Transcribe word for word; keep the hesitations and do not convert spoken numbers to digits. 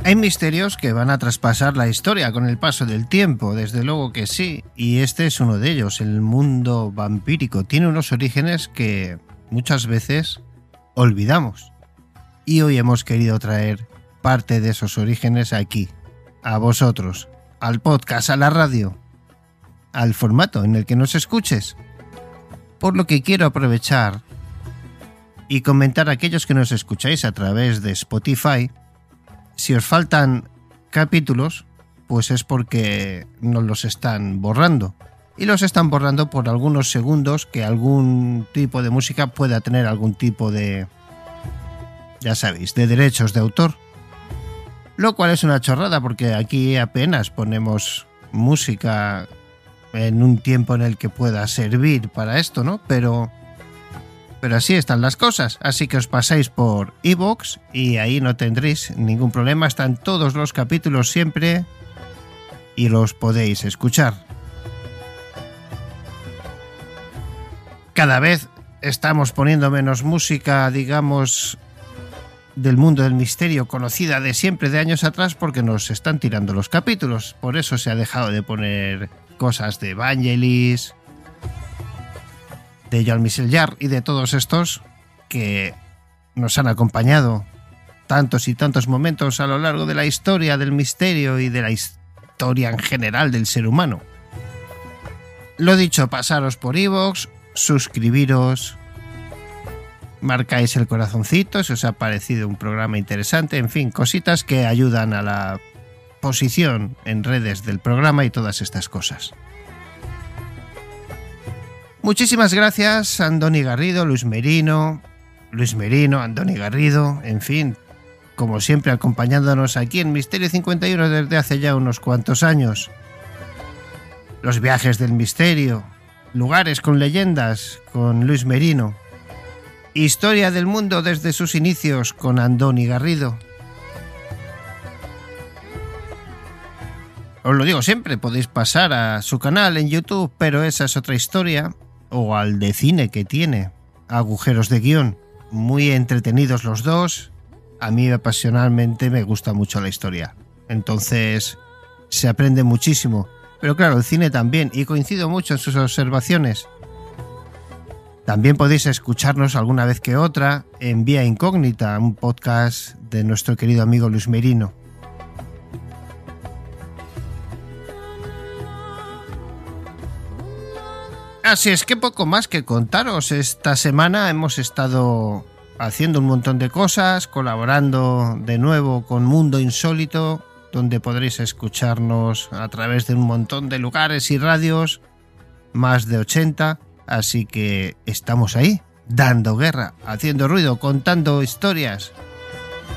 Hay misterios que van a traspasar la historia con el paso del tiempo, desde luego que sí, y este es uno de ellos. El mundo vampírico tiene unos orígenes que muchas veces olvidamos, y hoy hemos querido traer parte de esos orígenes aquí, a vosotros, al podcast, a la radio, al formato en el que nos escuches. Por lo que quiero aprovechar y comentar a aquellos que nos escucháis a través de Spotify. Si os faltan capítulos, pues es porque nos los están borrando. Y los están borrando por algunos segundos que algún tipo de música pueda tener algún tipo de, ya sabéis, de derechos de autor. Lo cual es una chorrada porque aquí apenas ponemos música en un tiempo en el que pueda servir para esto, ¿no? Pero... Pero así están las cosas, así que os pasáis por iVoox y ahí no tendréis ningún problema, están todos los capítulos siempre y los podéis escuchar. Cada vez estamos poniendo menos música, digamos, del mundo del misterio conocida de siempre, de años atrás, porque nos están tirando los capítulos. Por eso se ha dejado de poner cosas de Vangelis, de Jean-Michel Jarre y de todos estos que nos han acompañado tantos y tantos momentos a lo largo de la historia del misterio y de la historia en general del ser humano. Lo dicho, pasaros por iVoox, suscribiros, marcáis el corazoncito si os ha parecido un programa interesante, en fin, cositas que ayudan a la posición en redes del programa y todas estas cosas. Muchísimas gracias a Andoni Garrido, Luis Merino, Luis Merino, Andoni Garrido, en fin, como siempre acompañándonos aquí en Misterio cincuenta y uno desde hace ya unos cuantos años. Los viajes del misterio, lugares con leyendas con Luis Merino, historia del mundo desde sus inicios con Andoni Garrido. Os lo digo siempre, podéis pasar a su canal en YouTube, pero esa es otra historia. O al de cine que tiene, Agujeros de Guión, muy entretenidos los dos. A mí apasionalmente me gusta mucho la historia, entonces se aprende muchísimo, pero claro, el cine también, y coincido mucho en sus observaciones. También podéis escucharnos alguna vez que otra en Vía Incógnita, un podcast de nuestro querido amigo Luis Merino. Así es que poco más que contaros. Esta semana hemos estado haciendo un montón de cosas, colaborando de nuevo con Mundo Insólito, donde podréis escucharnos a través de un montón de lugares y radios, más de ochenta, así que estamos ahí, dando guerra, haciendo ruido, contando historias